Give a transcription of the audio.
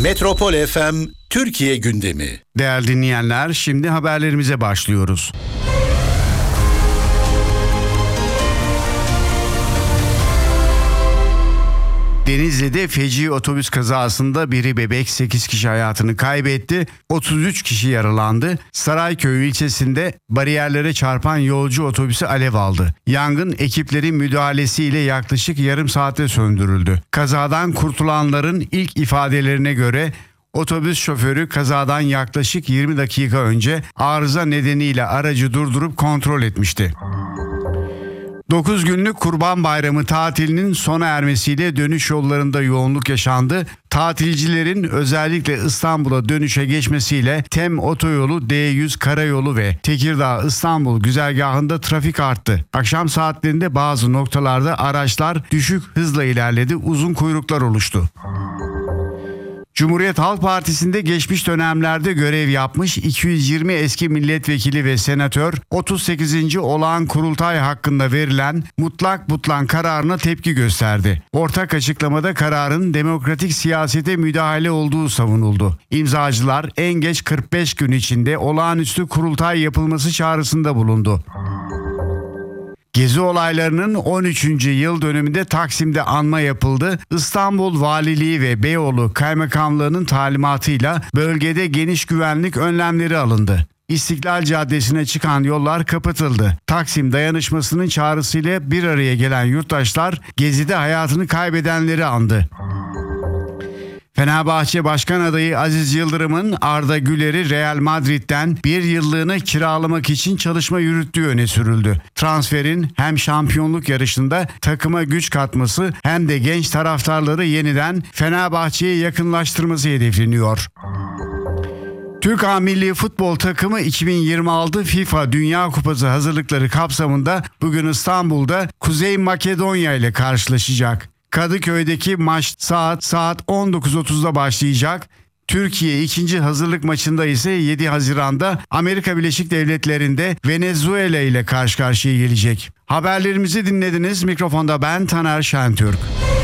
Metropol FM Türkiye gündemi. Değerli dinleyenler, şimdi haberlerimize başlıyoruz. Denizli'de feci otobüs kazasında biri bebek, 8 kişi hayatını kaybetti, 33 kişi yaralandı. Sarayköy ilçesinde bariyerlere çarpan yolcu otobüsü alev aldı. Yangın ekiplerin müdahalesiyle yaklaşık yarım saatte söndürüldü. Kazadan kurtulanların ilk ifadelerine göre otobüs şoförü kazadan yaklaşık 20 dakika önce arıza nedeniyle aracı durdurup kontrol etmişti. 9 günlük Kurban Bayramı tatilinin sona ermesiyle dönüş yollarında yoğunluk yaşandı. Tatilcilerin özellikle İstanbul'a dönüşe geçmesiyle TEM otoyolu, D100 karayolu ve Tekirdağ-İstanbul güzergahında trafik arttı. Akşam saatlerinde bazı noktalarda araçlar düşük hızla ilerledi, uzun kuyruklar oluştu. Cumhuriyet Halk Partisi'nde geçmiş dönemlerde görev yapmış 220 eski milletvekili ve senatör 38. olağan kurultay hakkında verilen mutlak butlan kararına tepki gösterdi. Ortak açıklamada kararın demokratik siyasete müdahale olduğu savunuldu. İmzacılar en geç 45 gün içinde olağanüstü kurultay yapılması çağrısında bulundu. Gezi olaylarının 13. yıl dönümünde Taksim'de anma yapıldı. İstanbul Valiliği ve Beyoğlu Kaymakamlığı'nın talimatıyla bölgede geniş güvenlik önlemleri alındı. İstiklal Caddesi'ne çıkan yollar kapatıldı. Taksim dayanışmasının çağrısıyla bir araya gelen yurttaşlar Gezi'de hayatını kaybedenleri andı. Fenerbahçe Başkan adayı Aziz Yıldırım'ın Arda Güler'i Real Madrid'den bir yıllığına kiralamak için çalışma yürüttüğü öne sürüldü. Transferin hem şampiyonluk yarışında takıma güç katması hem de genç taraftarları yeniden Fenerbahçe'ye yakınlaştırması hedefleniyor. Türk A Milli Futbol Takımı 2026 FIFA Dünya Kupası hazırlıkları kapsamında bugün İstanbul'da Kuzey Makedonya ile karşılaşacak. Kadıköy'deki maç saat 19.30'da başlayacak. Türkiye ikinci hazırlık maçında ise 7 Haziran'da Amerika Birleşik Devletleri'nde Venezuela ile karşı karşıya gelecek. Haberlerimizi dinlediniz. Mikrofonda ben Taner Şentürk.